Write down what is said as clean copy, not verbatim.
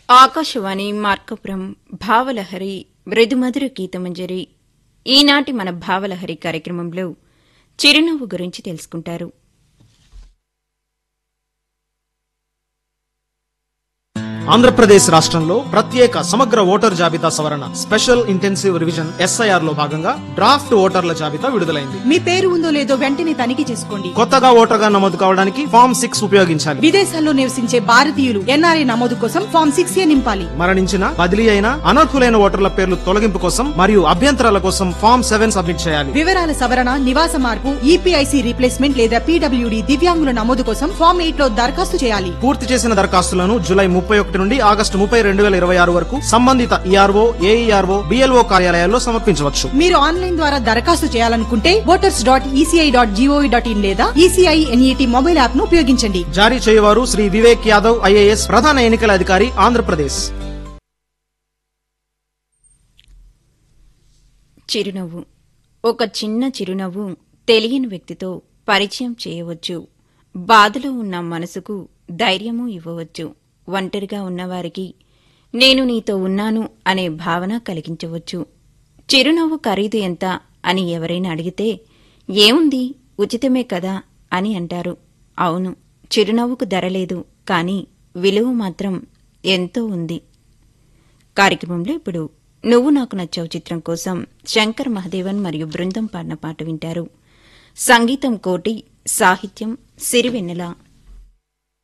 ఆకాశవాణి మార్కపురం భావలహరి మృదుమధుర గీతమంజరి. ఈనాటి మన భావలహరి కార్యక్రమంలో చిరునవ్వు గురించి తెలుసుకుంటారు. ఆంధ్రప్రదేశ్ రాష్ట్రంలో ప్రత్యేక సమగ్ర ఓటర్ జాబితా సవరణ స్పెషల్ ఇంటెన్సివ్ రివిజన్ SIR లో భాగంగా డ్రాఫ్ట్ ఓటర్ల జాబితా విడుదలైంది. మీ పేరు ఉందో లేదో వెంటనే తనిఖీ చేసుకోండి. కొత్తగా ఓటర్గా నమోదు కావడానికి ఫామ్ 6 ఉపయోగించాలి. విదేశాల్లో నివసించే భారతీయులు NRI నమోదు కోసం ఫామ్ 6A నింపాలి. మరణించిన, బదిలీ అయిన, అనర్హులైన ఓటర్ల పేర్లు తొలగింపు కోసం మరియు అభ్యంతరాల కోసం ఫామ్ 7 సబ్మిట్ చేయాలి. వివరాల సవరణ, నివాస మార్పు, EPIC రీప్లేస్మెంట్ లేదా PWD దివ్యాంగుల నమోదు కోసం ఫామ్ 8 లో దరఖాస్తు చేయాలి. పూర్తి చేసిన దరఖాస్తులను జూలై 31 నుండి ఆగస్టు 30, 2026 వరకు సంబంధిత ERO, AERO, BLO కార్యాలయాల్లో సమర్పించవచ్చు. మీరు ఆన్లైన్ ద్వారా దరఖాస్తు చేయాలనుకుంటే voters.eci.gov.in లేదా ECI NET మొబైల్ యాప్ ను ఉపయోగించండి. జారీ చేయవారు శ్రీ వివేక్ యాదవ్ IAS, ప్రధాన ఎన్నికల అధికారి, ఆంధ్రప్రదేశ్. చిరునవ్వు. ఒక చిన్న చిరునవ్వు తెలియని వ్యక్తితో పరిచయం చేయవచ్చు. బాధలో ఉన్న మనసుకు ధైర్యమూ ఇవ్వవచ్చు. ఒంటరిగా ఉన్నవారికి నేను నీతో ఉన్నాను అనే భావన కలిగించవచ్చు. చిరునవ్వు ఖరీదు ఎంత అని ఎవరైనా అడిగితే ఏముంది, ఉచితమే కదా అని అంటారు. అవును, చిరునవ్వుకు ధర లేదు, కానీ విలువ మాత్రం ఎంతో ఉంది. కార్యక్రమంలో ఇప్పుడు నువ్వు నాకు నచ్చావు చిత్రం కోసం శంకర్ మహదేవన్ మరియు బృందం పాడిన పాట వింటారు. సంగీతం కోటి, సాహిత్యం సిరివెన్నెల.